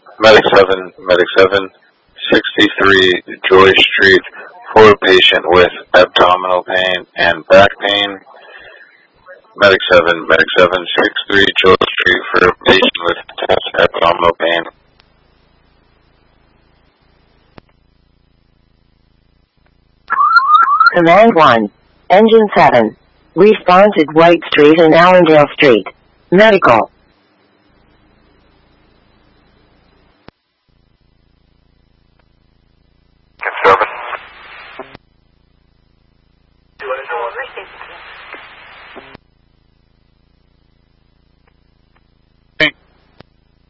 Medic 7, 63 Joy Street for a patient with abdominal pain and back pain. Medic 7, 63 Joy Street for a patient with abdominal pain. Command 1. Engine 7. Response at White Street and Allendale Street. Medical.